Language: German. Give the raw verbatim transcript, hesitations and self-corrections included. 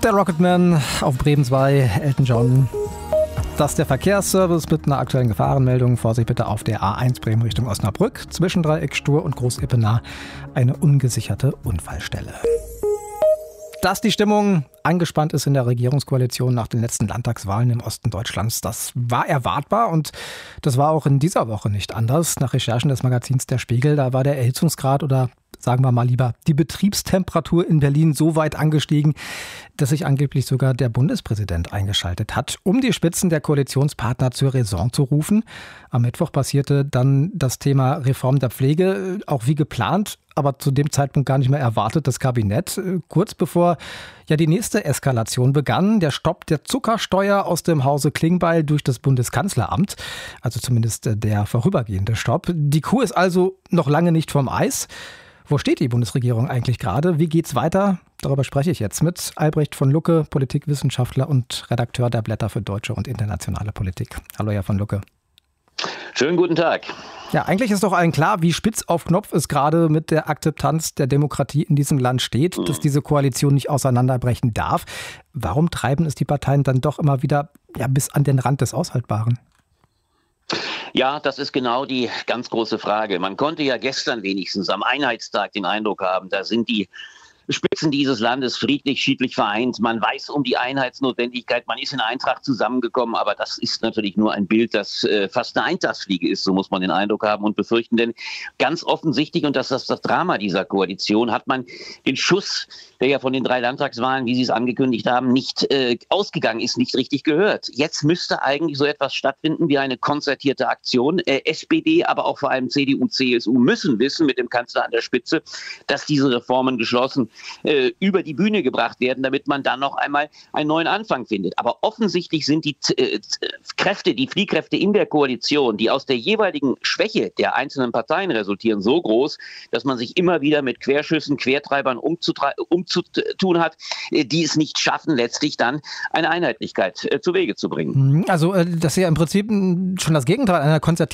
Der Rocketman auf Bremen zwei, Elton John. Das ist der Verkehrsservice mit einer aktuellen Gefahrenmeldung. Vorsicht bitte auf der A eins Bremen Richtung Osnabrück. Zwischen Dreieck Stur und Groß-Ippenaar eine ungesicherte Unfallstelle. Dass die Stimmung angespannt ist in der Regierungskoalition nach den letzten Landtagswahlen im Osten Deutschlands, das war erwartbar und das war auch in dieser Woche nicht anders. Nach Recherchen des Magazins Der Spiegel, da war der Erhitzungsgrad oder sagen wir mal lieber die Betriebstemperatur in Berlin so weit angestiegen, dass sich angeblich sogar der Bundespräsident eingeschaltet hat, um die Spitzen der Koalitionspartner zur Raison zu rufen. Am Mittwoch passierte dann das Thema Reform der Pflege, auch wie geplant, aber zu dem Zeitpunkt gar nicht mehr erwartet, das Kabinett. Kurz bevor ja die nächste Eskalation begann, der Stopp der Zuckersteuer aus dem Hause Klingbeil durch das Bundeskanzleramt, also zumindest der vorübergehende Stopp. Die Kuh ist also noch lange nicht vom Eis. Wo steht die Bundesregierung eigentlich gerade? Wie geht's weiter? Darüber spreche ich jetzt mit Albrecht von Lucke, Politikwissenschaftler und Redakteur der Blätter für deutsche und internationale Politik. Hallo, Herr von Lucke. Schönen guten Tag. Ja, eigentlich ist doch allen klar, wie spitz auf Knopf es gerade mit der Akzeptanz der Demokratie in diesem Land steht, mhm. dass diese Koalition nicht auseinanderbrechen darf. Warum treiben es die Parteien dann doch immer wieder ja, bis an den Rand des Aushaltbaren? Ja, das ist genau die ganz große Frage. Man konnte ja gestern wenigstens am Einheitstag den Eindruck haben, da sind die Spitzen dieses Landes friedlich, schiedlich vereint. Man weiß um die Einheitsnotwendigkeit, man ist in Eintracht zusammengekommen, aber das ist natürlich nur ein Bild, das äh, fast eine Eintagsfliege ist, so muss man den Eindruck haben und befürchten. Denn ganz offensichtlich, und das ist das Drama dieser Koalition, hat man den Schuss, der ja von den drei Landtagswahlen, wie Sie es angekündigt haben, nicht äh, ausgegangen ist, nicht richtig gehört. Jetzt müsste eigentlich so etwas stattfinden wie eine konzertierte Aktion. Äh, S P D, aber auch vor allem C D U, C S U müssen wissen, mit dem Kanzler an der Spitze, dass diese Reformen geschlossen äh, über die Bühne gebracht werden, damit man dann noch einmal einen neuen Anfang findet. Aber offensichtlich sind die äh, Kräfte, die Fliehkräfte in der Koalition, die aus der jeweiligen Schwäche der einzelnen Parteien resultieren, so groß, dass man sich immer wieder mit Querschüssen, Quertreibern umzutre- umzutun hat, äh, die es nicht schaffen, letztlich dann eine Einheitlichkeit äh, zu Wege zu bringen. Also äh, das ist ja im Prinzip schon das Gegenteil einer konzertierten